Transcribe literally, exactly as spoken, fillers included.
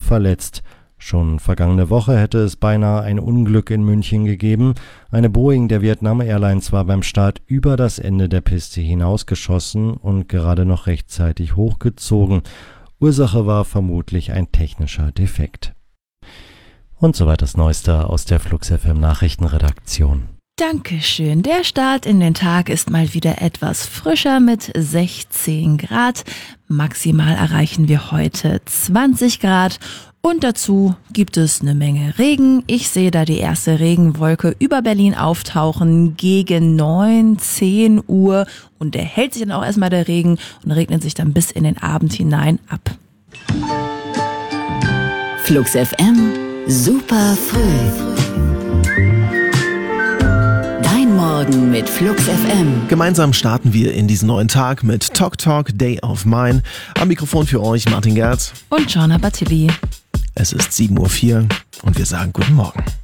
verletzt. Schon vergangene Woche hätte es beinahe ein Unglück in München gegeben. Eine Boeing der Vietnam Airlines war beim Start über das Ende der Piste hinausgeschossen und gerade noch rechtzeitig hochgezogen. Ursache war vermutlich ein technischer Defekt. Und soweit das Neueste aus der Flux F M Nachrichtenredaktion. Dankeschön. Der Start in den Tag ist mal wieder etwas frischer mit sechzehn Grad. Maximal erreichen wir heute zwanzig Grad. Und dazu gibt es eine Menge Regen. Ich sehe da die erste Regenwolke über Berlin auftauchen gegen neun, zehn Uhr. Und der hält sich dann auch erstmal der Regen und regnet sich dann bis in den Abend hinein ab. Flux F M, super früh. Dein Morgen mit Flux F M. Gemeinsam starten wir in diesen neuen Tag mit Talk Talk Day of Mine. Am Mikrofon für euch Martin Gerz und Joanna Batilli. Es ist sieben Uhr vier und wir sagen guten Morgen.